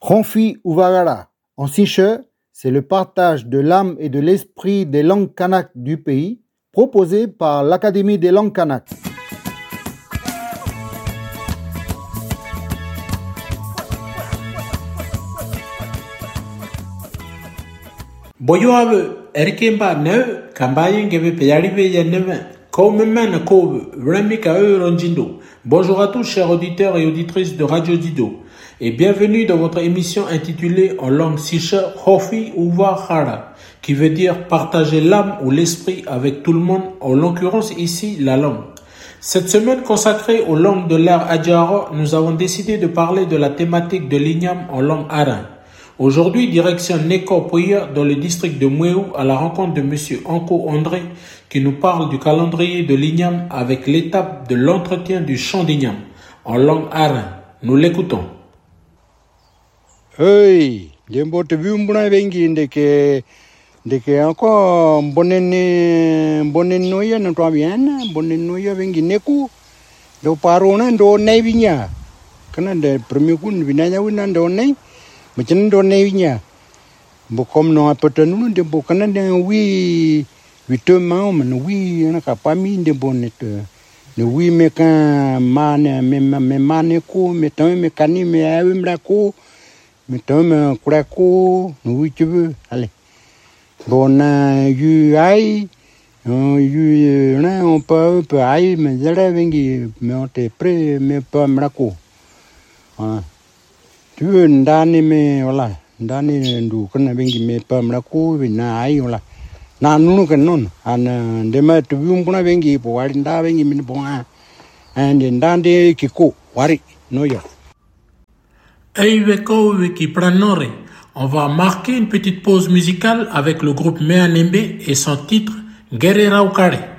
Ronfi Uvagara. En siche, c'est le partage de l'âme et de l'esprit des langues kanak du pays, proposé par l'Académie des langues kanak. Boyoave erkemba ne kambaye ngebe peyarive yeneve komemena ko remika ronjindo. Bonjour à tous chers auditeurs et auditrices de Radio Dido et bienvenue dans votre émission intitulée en langue siche Hofi Uvahara qui veut dire partager l'âme ou l'esprit avec tout le monde, en l'occurrence ici la langue. Cette semaine consacrée aux langues de l'ère Adjara, nous avons décidé de parler de la thématique de l'igname en langue arin. Aujourd'hui, direction Neko Poya dans le district de Mouéou à la rencontre de Monsieur Anko André qui nous parle du calendrier de l'igname avec l'étape de l'entretien du chant d'igname en langue arin. Nous l'écoutons. Hey, dembo te viumbuna vengi ndeke encore bonen noya na toi bien bonen noya vengi neku do parona do nevinya kana de premier kun vinanya wina do nei macam do nevinya bokom no apotanu de bokana de wi vitema man wi na kapami de bonet ne wi me kan mane me mane ko me tan me kani me awimra ko me tan me kura ko no wi tu allez bon yu ai yu na on peut ai me zera vengi me on te pre me pas mrako tu ndani me wala ndani ndu kana vengi me pas mrako vina ai wala na nunu kan non an de ma tu kuna vengi po wari nda vengi min bon and ndande kiko wari no yo Eiweko wiki pranore. On va marquer une petite pause musicale avec le groupe Meanembe et son titre Guerrera Ukare.